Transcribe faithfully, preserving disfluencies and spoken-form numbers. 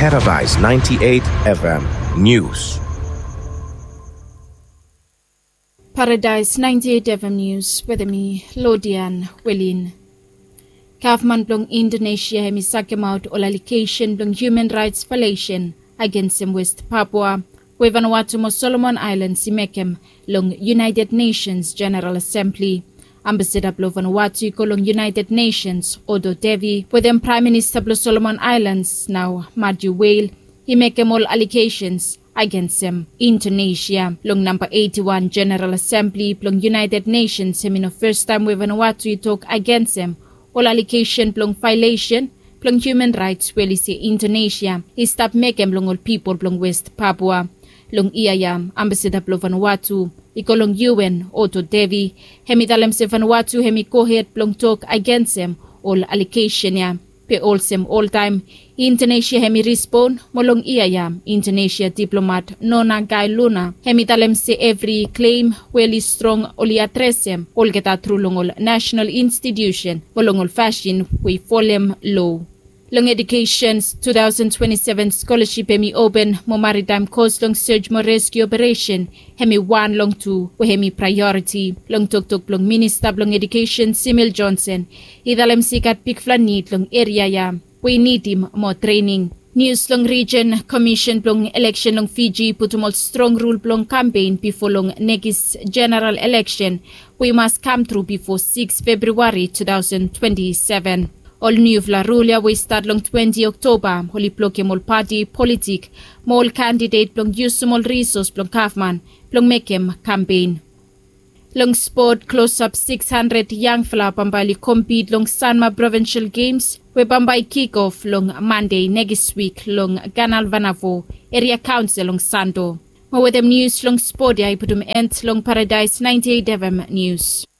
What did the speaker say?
Paradise ninety-eight F M News. Paradise ninety-eight F M News with me, Lodian Willin. Government blong Indonesia hemisake maut allegation blong human rights violation against him West Papua. We Vanuatu mo Solomon Islands simekem long United Nations General Assembly. Ambassador blo Vanuatu kolong United Nations Odo Devi with them Prime Minister blo Solomon Islands now Madu Whale. He make all allegations against him. Indonesia long number eighty-one General Assembly blong United Nations him in the first time we Vanuatu talk against him. All allegation blong violation blong human rights well is Indonesia. He stop making blong all people blong West Papua. Long iyayam ambassador blo Vanuatu ikolong U N Odo Devi hemi dalem se Vanuatu hemi kohet blong talk against him all allegation ya pe all sem all time Indonesia hemi respond molong iyayam Indonesia diplomat Nona Gai Luna hemi dalem se every claim well is strong oli addressem all geta trulong all national institution molong all fashion we folem law. Long Education's twenty twenty-seven scholarship hemi open mo maritime coast long search mo rescue operation hemi one long two we hemi priority long tok tok long minister long education Simil Johnson idalem sikat pikflan need long area ya we need him more training. News long region commission long election long Fiji putumol strong rule long campaign before long next general election we must come through before sixth February twenty twenty-seven. All new vla rulia we start long twentieth October holi ploke mol party politik mol candidate long use mol resource long kafman long mekem campaign. Long sport close up six hundred young fla pambali compete long Sanma Provincial Games we bambai kick off long Monday next week long Ganal Vanavo area council long Santo. Mo with them news long sport ya iputum end long Paradise ninety-eight F M News.